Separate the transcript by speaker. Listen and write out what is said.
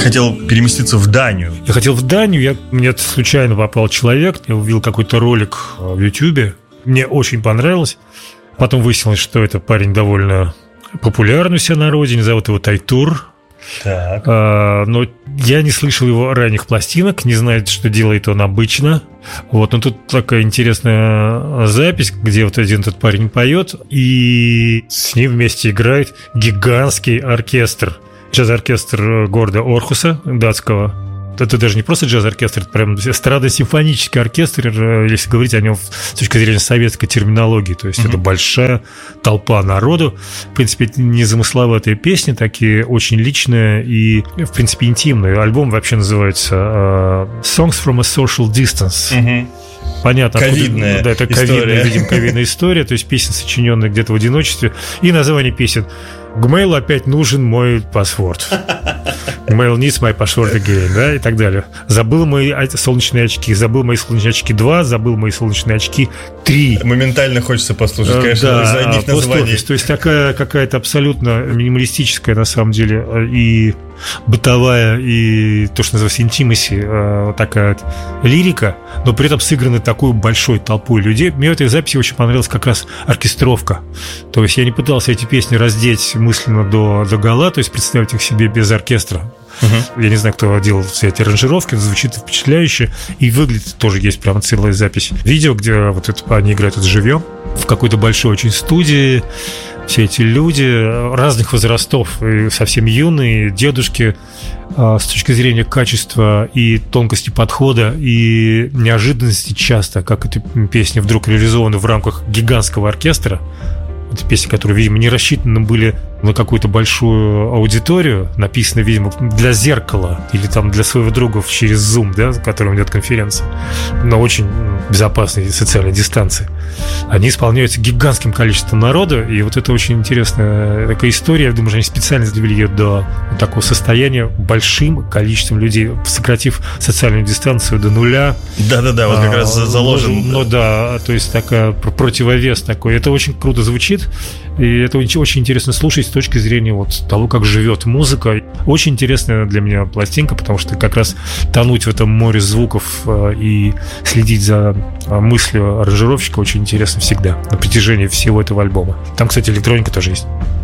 Speaker 1: хотел переместиться в Данию.
Speaker 2: Я хотел в Данию, мне случайно попал человек, я увидел какой-то ролик в Ютубе, мне очень понравилось. Потом выяснилось, что это парень довольно популярный у себя на родине, зовут его Тайтур.
Speaker 1: Так.
Speaker 2: Но я не слышал его ранних пластинок, не знаю, что делает он обычно. Вот, но тут такая интересная запись, где вот один этот парень поет, и с ним вместе играет гигантский оркестр. Джаз-оркестр города Орхуса, датского. Это даже не просто джаз-оркестр, это прям эстрадно-симфонический оркестр, если говорить о нем с точки зрения советской терминологии. То есть это большая толпа народу. В принципе, это незамысловатые песни, такие очень личные и, в принципе, интимные. Альбом вообще называется «Songs from a Social Distance». Понятно,
Speaker 1: ковидная
Speaker 2: откуда, это ковидная, видимо, ковидная история. То есть песни, сочиненные где-то в одиночестве. И название песен: «Gmail опять нужен мой паспорт». «Gmail needs my password again», да, и так далее. «Забыл мои солнечные очки», «Забыл мои солнечные очки 2», «Забыл мои солнечные очки 3».
Speaker 1: Моментально хочется послушать, конечно,
Speaker 2: да,
Speaker 1: из одних названий.
Speaker 2: То есть такая какая-то абсолютно минималистическая, на самом деле, и бытовая, и то, что называется intimacy, такая лирика, но при этом сыграны такой большой толпой людей. Мне в этой записи очень понравилась как раз оркестровка. То есть я не пытался эти песни раздеть мысленно до гола, то есть представить их себе без оркестра. Я не знаю, кто делал все эти аранжировки, звучит впечатляюще. И выглядит тоже, есть прям целая запись видео, где вот это они играют это живьем в какой-то большой очень студии. Все эти люди разных возрастов, и совсем юные, дедушки, с точки зрения качества и тонкости подхода и неожиданности часто, как эта песня вдруг реализована в рамках гигантского оркестра. Это песни, которые, видимо, не рассчитаны были на какую-то большую аудиторию, написаны, видимо, для зеркала или там для своего друга через Zoom, да, с которым идет конференция, на очень безопасной социальной дистанции. Они исполняются гигантским количеством народа, и вот это очень интересная такая история. Я думаю, что они специально довели ее до такого состояния большим количеством людей, сократив социальную дистанцию до нуля.
Speaker 1: Да-да-да, вот как раз заложен.
Speaker 2: Ну да, то есть такая противовес такой. Это очень круто звучит, и это очень интересно слушать с точки зрения вот того, как живет музыка. Очень интересная для меня пластинка, потому что как раз тонуть в этом море звуков и следить за мыслью аранжировщика очень интересно всегда на протяжении всего этого альбома. Там, кстати, электроника тоже есть.